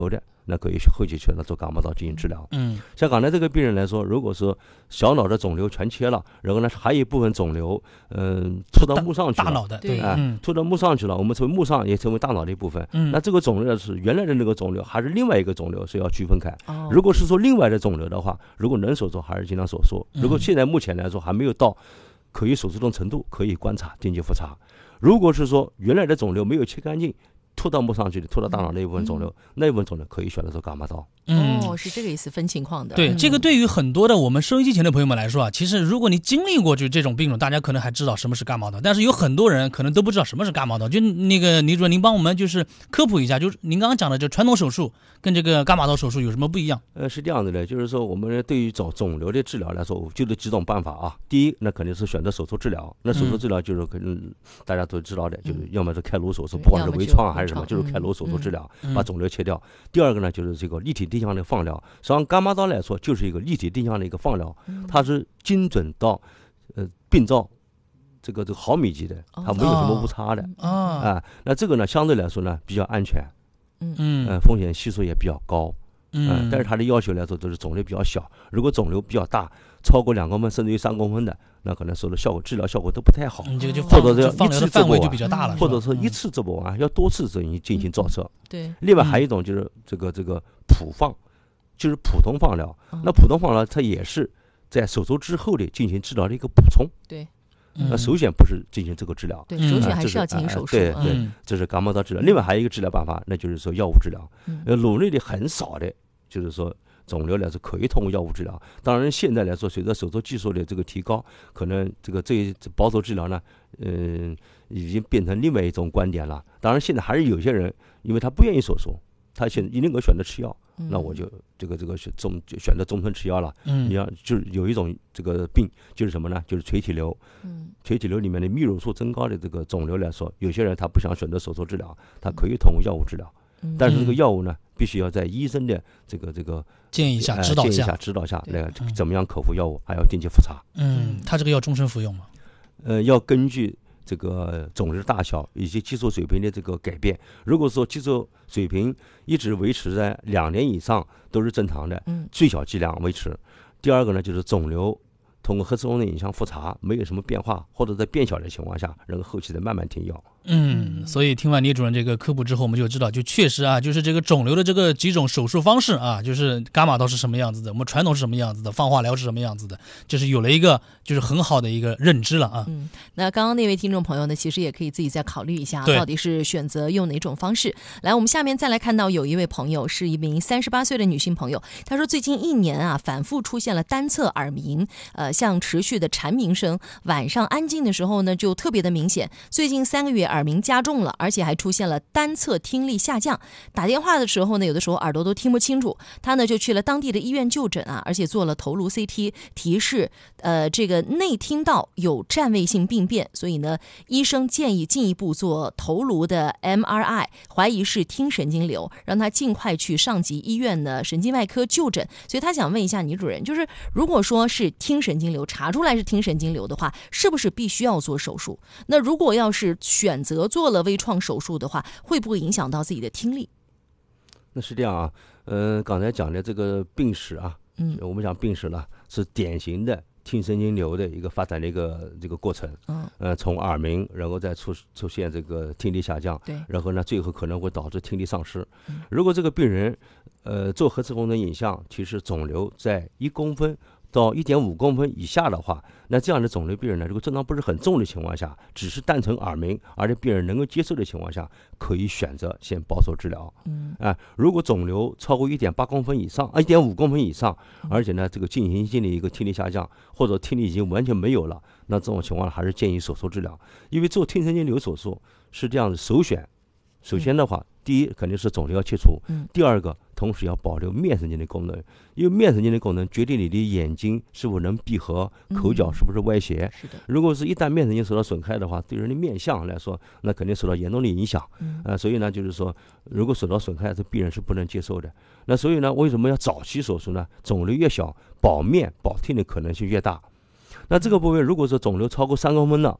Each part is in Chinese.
的，那可以后期选择做伽马刀进行治疗。像刚才这个病人来说，如果说小脑的肿瘤全切了，然后呢还有一部分肿瘤，突到目上去了， 大脑的，对， 突到目上去了，我们称为目上，也称为大脑的一部分。那这个肿瘤是原来的那个肿瘤，还是另外一个肿瘤，是要区分开。如果是说另外的肿瘤的话，如果能手术，还是尽量手术。如果现在目前来说还没有到可以手术的程度，可以观察定期复查。如果是说原来的肿瘤没有切干净，突到目上去的，突到大脑那一部分肿瘤，那一部分肿瘤可以选择做伽马刀。 是这个意思，分情况的。 对，这个对于很多的我们收音机前的朋友们来说啊，其实如果你经历过就这种病种，大家可能还知道什么是伽马刀，但是有很多人可能都不知道什么是伽马刀。就那个倪主任，您帮我们就是科普一下，就是您刚刚讲的，就传统手术跟这个伽马刀手术有什么不一样？ 是这样子的，就是说我们对于肿瘤的治疗来说，就有几种办法啊。第一，那肯定是选择手术治疗。那手术治疗就是可能大家都知道的，就是要么是开颅手术，不管是微创还是什么，就是开颅手术治疗，把肿瘤切掉。第二个呢，就是这个立体定向的放疗。实际上，伽马刀来说就是一个立体定向的一个放疗，它是精准到病灶这个毫米级的，它没有什么误差的那这个呢，相对来说呢比较安全，风险系数也比较高，但是它的要求来说都是肿瘤比较小，如果肿瘤比较大，超过2公分甚至于3公分的，那可能受的治疗效果都不太好，或者是放疗的范围就比较大了， 或者说一次做不完，要多次进行照射。 对， 另外还有一种就是这个普放，就是普通放疗。那普通放疗它也是在手术之后的进行治疗的一个补充。 对， 那首选不是进行这个治疗， 对，首选还是要进行手术。 对，这是伽马刀治疗。另外还有一个治疗办法，那就是说药物治疗。颅内的很少的，就是说肿瘤来说可以通过药物治疗。当然现在来说，随着手术技术的这个提高，可能这保守治疗呢，已经变成另外一种观点了。当然现在还是有些人，因为他不愿意手术，他宁可选择吃药，那我就选择终身吃药了。你要就是有一种这个病就是什么呢？就是垂体瘤。垂体瘤里面的泌乳素增高的这个肿瘤来说，有些人他不想选择手术治疗，他可以通过药物治疗。但是这个药物呢，必须要在医生的这个建议下指导下来怎么样口服药物，还要定期复查。 他这个要终身服用吗？ 要根据这个肿瘤大小以及激素水平的这个改变。如果说激素水平一直维持在2年以上都是正常的，最小剂量维持。第二个呢，就是肿瘤通过核磁共振影像复查没有什么变化，或者在变小的情况下，然后后期再慢慢停药。 所以听完倪主任这个科普之后，我们就知道，就确实啊，就是这个肿瘤的这个几种手术方式啊，就是伽马刀是什么样子的，我们传统是什么样子的，放化疗是什么样子的，就是有了一个就是很好的一个认知了啊。 那刚刚那位听众朋友呢，其实也可以自己再考虑一下，到底是选择用哪种方式。来，我们下面再来看到有一位朋友是一名38岁的女性朋友，她说最近1年啊，反复出现了单侧耳鸣，像持续的蝉鸣声，晚上安静的时候呢就特别的明显。最近3个月耳鸣加重了，而且还出现了单侧听力下降。打电话的时候呢，有的时候耳朵都听不清楚。他呢就去了当地的医院就诊啊，而且做了头颅 CT， 提示这个内听道有占位性病变，所以呢医生建议进一步做头颅的 MRI， 怀疑是听神经瘤，让他尽快去上级医院的神经外科就诊。所以他想问一下倪主任，就是如果说是听神经瘤，查出来是听神经瘤的话，是不是必须要做手术？那如果要是选择做了微创手术的话，会不会影响到自己的听力？ 那是这样啊，刚才讲的这个病史啊，我们讲病史呢是典型的听神经瘤的一个发展的一个这个过程。从耳鸣，然后再出现这个听力下降，然后呢最后可能会导致听力丧失。如果这个病人做核磁共振影像，其实肿瘤在1公分到1.5公分以下的话，那这样的肿瘤病人呢，如果症状不是很重的情况下，只是单纯耳鸣，而且病人能够接受的情况下，可以选择先保守治疗。如果肿瘤超过1.8公分以上，1.5公分以上，而且呢这个进行性的一个听力下降，或者听力已经完全没有了，那这种情况还是建议手术治疗。因为做听神经瘤手术是这样的，首先的话，第一肯定是肿瘤要切除，第二个同时要保留面神经的功能，因为面神经的功能决定你的眼睛是否能闭合，口角是不是歪斜。如果是一旦面神经受到损害的话，对人的面相来说，那肯定受到严重的影响。所以呢，就是说，如果受到损害，这病人是不能接受的。那所以呢，为什么要早期手术呢？肿瘤越小，保面保听的可能性越大。那这个部位如果说肿瘤超过3公分了，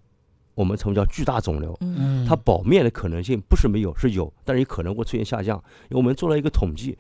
我们称为叫巨大肿瘤，它保面的可能性不是没有，是有，但是也可能会出现下降。因为我们做了一个统计，